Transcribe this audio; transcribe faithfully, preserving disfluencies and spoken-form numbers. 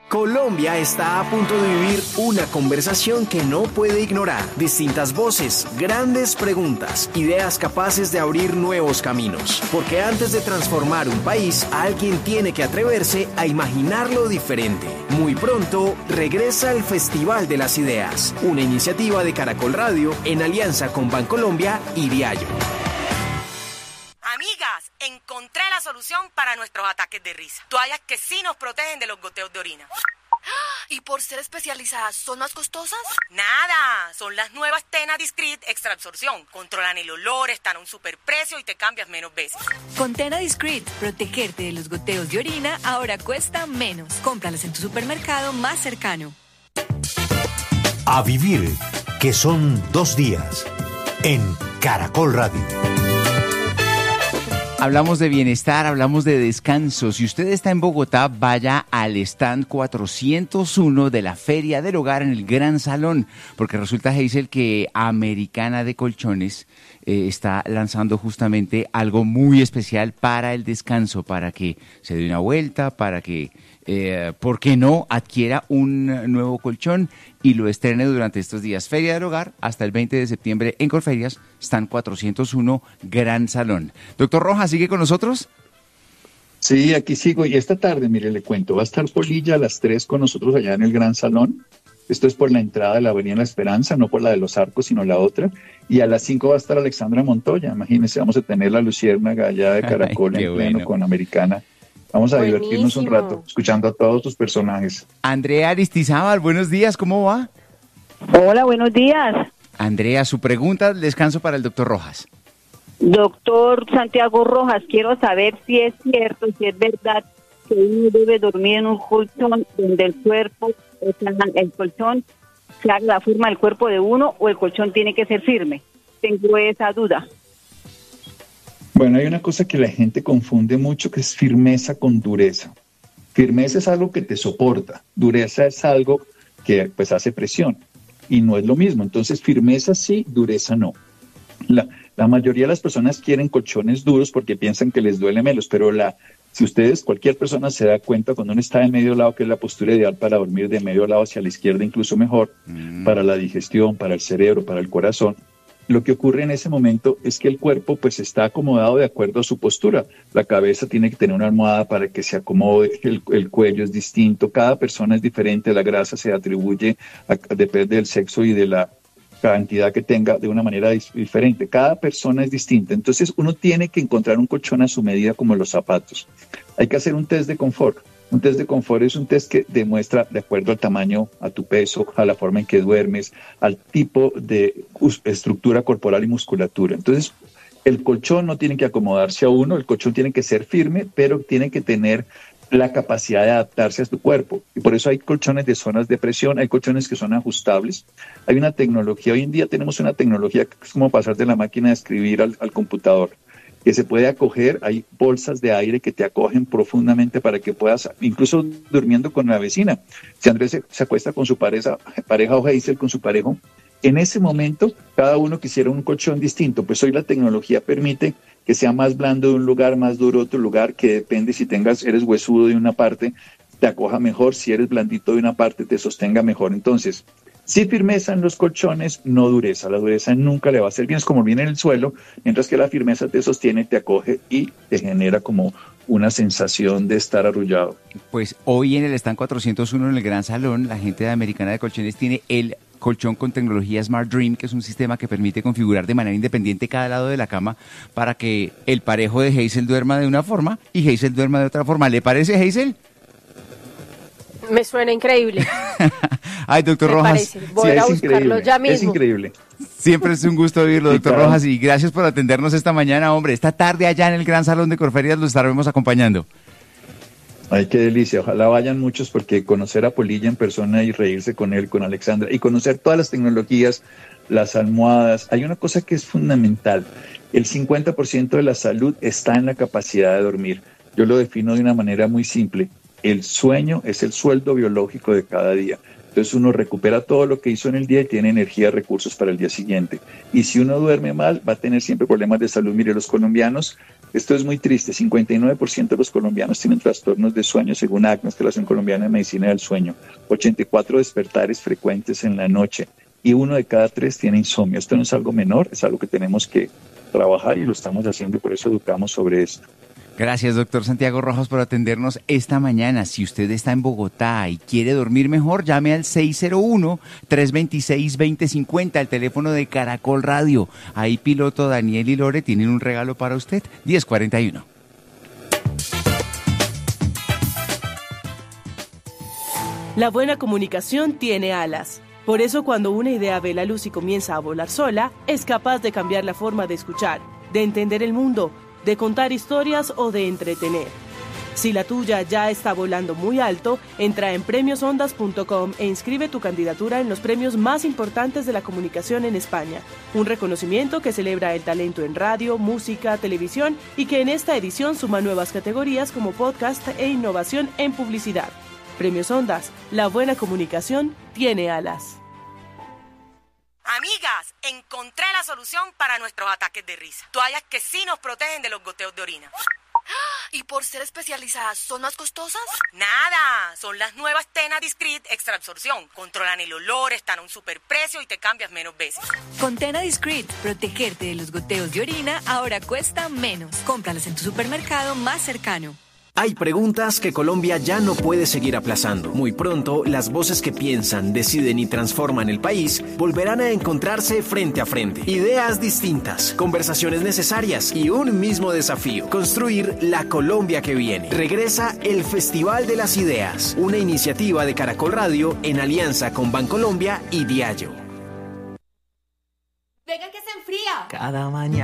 Colombia está a punto de vivir una conversación que no puede ignorar. Distintas voces, grandes preguntas, ideas capaces de abrir nuevos caminos. Porque antes de transformar un país, alguien tiene que atreverse a imaginarlo diferente. Muy pronto, regresa el Festival de las Ideas, una iniciativa de Caracol Radio en alianza con Bancolombia y Diallo. Amigas, encontré la solución para nuestros ataques de risa. Toallas que sí nos protegen de los goteos de orina. ¿Y por ser especializadas, son más costosas? Nada, son las nuevas Tena Discreet Extra Absorción. Controlan el olor, están a un superprecio y te cambias menos veces. Con Tena Discreet, protegerte de los goteos de orina ahora cuesta menos. Cómpralas en tu supermercado más cercano. A vivir, que son dos días, en Caracol Radio. Hablamos de bienestar, hablamos de descanso. Si usted está en Bogotá, vaya al stand cuatrocientos uno de la Feria del Hogar en el Gran Salón, porque resulta, Hazel, que Americana de Colchones eh, está lanzando justamente algo muy especial para el descanso, para que se dé una vuelta, para que, eh, ¿por qué no?, adquiera un nuevo colchón y lo estrene durante estos días. Feria del Hogar hasta el veinte de septiembre en Corferias, stand cuatrocientos uno, Gran Salón. Doctor Rojas, ¿sigue con nosotros? Sí, aquí sigo. Y esta tarde, mire, le cuento, va a estar Polilla a las tres con nosotros allá en el Gran Salón. Esto es por la entrada de la Avenida La Esperanza, no por la de los Arcos, sino la otra. Y a las cinco va a estar Alexandra Montoya. Imagínense, vamos a tener la Luciérnaga allá de Caracol en pleno bueno. con Americana. Vamos a Buenísimo. divertirnos un rato escuchando a todos tus personajes. Andrea Aristizábal, buenos días, ¿cómo va? Hola, buenos días. Andrea, su pregunta del descanso para el doctor Rojas. Doctor Santiago Rojas, quiero saber si es cierto, si es verdad que uno debe dormir en un colchón donde el cuerpo, o sea, el colchón se haga la forma del cuerpo de uno o el colchón tiene que ser firme. Tengo esa duda. Bueno, hay una cosa que la gente confunde mucho, que es firmeza con dureza. Firmeza es algo que te soporta, dureza es algo que pues hace presión y no es lo mismo. Entonces, firmeza sí, dureza no. La, la mayoría de las personas quieren colchones duros porque piensan que les duele menos, pero la, si ustedes, cualquier persona se da cuenta cuando uno está de medio lado, que es la postura ideal para dormir de medio lado hacia la izquierda, incluso mejor, mm. para la digestión, para el cerebro, para el corazón. Lo que ocurre en ese momento es que el cuerpo pues está acomodado de acuerdo a su postura. La cabeza tiene que tener una almohada para que se acomode, el, el cuello es distinto, cada persona es diferente, la grasa se atribuye, a, depende del sexo y de la cantidad que tenga de una manera dis- diferente. Cada persona es distinta, entonces uno tiene que encontrar un colchón a su medida como los zapatos. Hay que hacer un test de confort. Un test de confort es un test que demuestra, de acuerdo al tamaño, a tu peso, a la forma en que duermes, al tipo de estructura corporal y musculatura. Entonces, el colchón no tiene que acomodarse a uno, el colchón tiene que ser firme, pero tiene que tener la capacidad de adaptarse a tu cuerpo. Y por eso hay colchones de zonas de presión, hay colchones que son ajustables. Hay una tecnología, hoy en día tenemos una tecnología que es como pasar de la máquina de escribir al, al computador, que se puede acoger, hay bolsas de aire que te acogen profundamente para que puedas, incluso durmiendo con la vecina. Si Andrés se, se acuesta con su pareja, pareja o Hazel con su pareja, en ese momento cada uno quisiera un colchón distinto, pues hoy la tecnología permite que sea más blando de un lugar, más duro de otro lugar, que depende si tengas, eres huesudo de una parte, te acoja mejor, si eres blandito de una parte, te sostenga mejor. Entonces, sí firmeza en los colchones, no dureza. La dureza nunca le va a hacer bien, es como viene en el suelo, mientras que la firmeza te sostiene, te acoge y te genera como una sensación de estar arrullado. Pues hoy en el stand cuatrocientos uno en el Gran Salón, la gente de Americana de Colchones tiene el colchón con tecnología Smart Dream, que es un sistema que permite configurar de manera independiente cada lado de la cama para que el parejo de Hazel duerma de una forma y Hazel duerma de otra forma. ¿Le parece, Hazel? Me suena increíble. Ay, doctor Me Rojas. parece. Voy sí, a es buscarlo increíble, ya mismo. Es increíble. Siempre es un gusto oírlo, doctor claro. Rojas, y gracias por atendernos esta mañana, hombre. Esta tarde allá en el Gran Salón de Corferias lo estaremos acompañando. Ay, qué delicia. Ojalá vayan muchos, porque conocer a Polilla en persona y reírse con él, con Alexandra, y conocer todas las tecnologías, las almohadas. Hay una cosa que es fundamental. El cincuenta por ciento de la salud está en la capacidad de dormir. Yo lo defino de una manera muy simple. El sueño es el sueldo biológico de cada día. Entonces uno recupera todo lo que hizo en el día y tiene energía, recursos para el día siguiente. Y si uno duerme mal, va a tener siempre problemas de salud. Mire, los colombianos Esto es muy triste. cincuenta y nueve por ciento de los colombianos tienen trastornos de sueño, según ACNAS, que es la Asociación Colombiana de Medicina del Sueño. ochenta y cuatro despertares frecuentes en la noche y uno de cada tres tiene insomnio. Esto no es algo menor, es algo que tenemos que trabajar y lo estamos haciendo y por eso educamos sobre esto. Gracias, doctor Santiago Rojas, por atendernos esta mañana. Si usted está en Bogotá y quiere dormir mejor, llame al seis cero uno, tres dos seis, dos cero cinco cero, el teléfono de Caracol Radio. Ahí piloto Daniel y Lore tienen un regalo para usted, diez cuarenta y uno. La buena comunicación tiene alas. Por eso, cuando una idea ve la luz y comienza a volar sola, es capaz de cambiar la forma de escuchar, de entender el mundo, de contar historias o de entretener. Si la tuya ya está volando muy alto, entra en premios ondas punto com e inscribe tu candidatura en los premios más importantes de la comunicación en España. Un reconocimiento que celebra el talento en radio, música, televisión y que en esta edición suma nuevas categorías como podcast e innovación en publicidad. Premios Ondas, la buena comunicación tiene alas. Amigas, encontré la solución para nuestros ataques de risa. Toallas que sí nos protegen de los goteos de orina. ¿Y por ser especializadas son más costosas? Nada, son las nuevas Tena Discreet Extra Absorción. Controlan el olor, están a un superprecio y te cambias menos veces. Con Tena Discreet, protegerte de los goteos de orina ahora cuesta menos. Cómpralas en tu supermercado más cercano. Hay preguntas que Colombia ya no puede seguir aplazando. Muy pronto, las voces que piensan, deciden y transforman el país volverán a encontrarse frente a frente. Ideas distintas, conversaciones necesarias y un mismo desafío: construir la Colombia que viene. Regresa el Festival de las Ideas, una iniciativa de Caracol Radio en alianza con Bancolombia y Diageo. Venga que se enfría. Cada mañana.